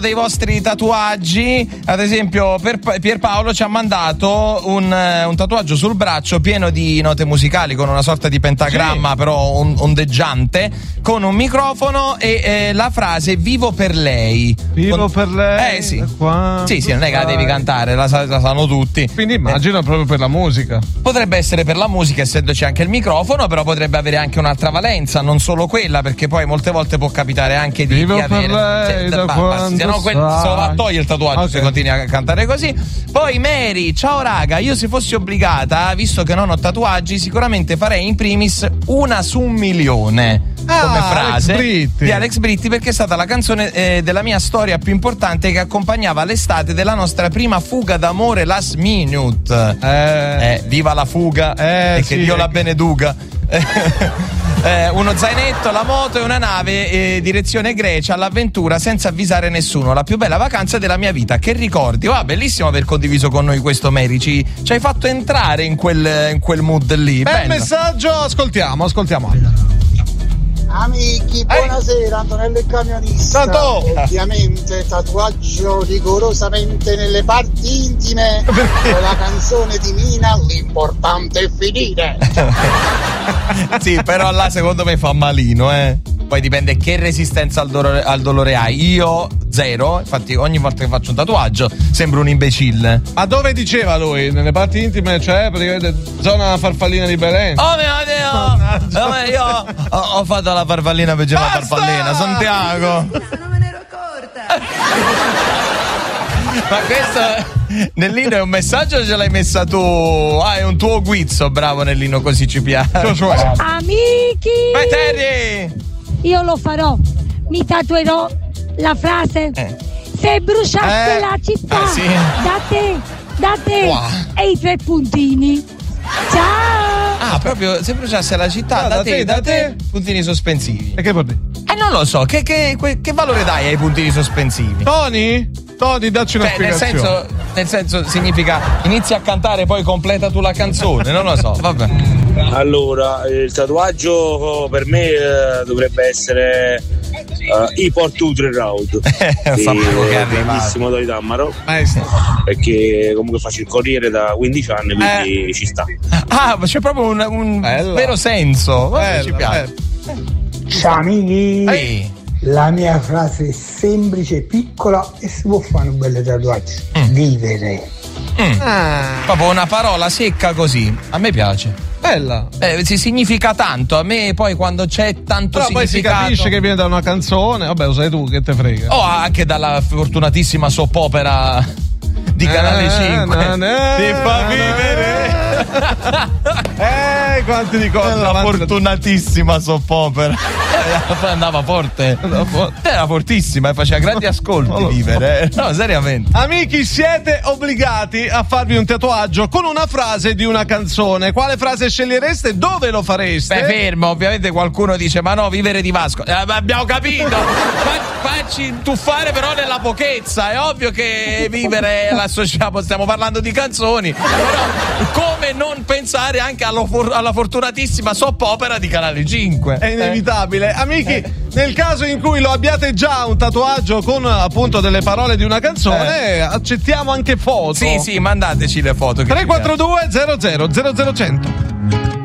dei vostri tatuaggi. Ad esempio Pierpaolo ci ha mandato un tatuaggio sul braccio pieno di note musicali con una sorta di pentagramma, però ondeggiante, con un microfono e la frase "vivo per lei". Vivo per lei. Sì, non è che la devi cantare, la sanno tutti. Quindi immagino proprio per la musica. Potrebbe essere per la musica, essendoci anche il microfono, però potrebbe avere anche un'altra valenza, non solo quella, perché poi molte volte può capitare anche di Vivo per avere. lei, se no, se lo va a togliere il tatuaggio, se continui a cantare così. Poi Mary, ciao raga, io se fossi obbligata, visto che non ho tatuaggi, sicuramente farei in primis "Una su un milione" come frase di Alex Britti, perché è stata la canzone della mia storia più importante, che accompagnava l'estate della nostra prima fuga d'amore last minute. Viva la fuga e che Dio la beneduca. Uno zainetto, la moto e una nave, direzione Grecia, all'avventura senza avvisare nessuno. La più bella vacanza della mia vita. Che ricordi? Bellissimo aver condiviso con noi questo, Mary. Ci hai fatto entrare in quel mood lì. Bel messaggio, ascoltiamo. Amici, buonasera, Antonello il camionista. Tanto. Ovviamente tatuaggio rigorosamente nelle parti intime. Con la canzone di Mina, "L'importante è finire". Sì, però là secondo me fa malino, Poi dipende che resistenza al dolore hai. Io zero, infatti ogni volta che faccio un tatuaggio sembro un imbecille. Ma dove diceva lui? Nelle parti intime, cioè praticamente zona farfallina di Belen. Oh mio Dio! Io ho fatto la farfallina per la farfallina, Santiago. Non me ne ero accorta. Ma questo Nellino è un messaggio o ce l'hai messa tu? È un tuo guizzo, bravo Nellino, così ci piace. Amici! Vai Terry! Io lo farò, mi tatuerò la frase "se bruciasse la città sì. da te wow. E i 3 puntini. Ciao! Proprio se bruciasse la città da te, puntini sospensivi. E che vuol dire? Non lo so, che valore dai ai puntini sospensivi? Tony, dacci una spiegazione. Nel senso significa inizia a cantare, poi completa tu la canzone, non lo so, vabbè. Allora, il tatuaggio per me dovrebbe essere i Portutre Road di grandissimo Tony Tammaro, perché comunque faccio il corriere da 15 anni, quindi ci sta. C'è proprio un vero senso. Ci piace. Ciao amici, la mia frase è semplice, piccola e si può fare un bel tatuaggio. Vivere. Proprio una parola secca così, a me piace. Bella. Si significa tanto, a me poi quando c'è tanto però significato. Poi si capisce che viene da una canzone, vabbè lo sai tu, che te frega. O anche dalla fortunatissima soap opera di Canale 5. Ti fa vivere. Quanti di cose. La fortunatissima soap opera. Andava forte. Era fortissima e faceva grandi ascolti. Vivere. No, seriamente. Amici, siete obbligati a farvi un tatuaggio con una frase di una canzone. Quale frase scegliereste? Dove lo fareste? Fermo, ovviamente qualcuno dice "ma no, Vivere di Vasco". Abbiamo capito. Facci tuffare però nella pochezza. È ovvio che Vivere l'associamo, stiamo parlando di canzoni. Però come non pensare anche alla fortunatissima soap opera di Canale 5? È inevitabile. Amici, nel caso in cui lo abbiate già un tatuaggio con appunto delle parole di una canzone, accettiamo anche foto. Sì, mandateci le foto. 342 00 00 100.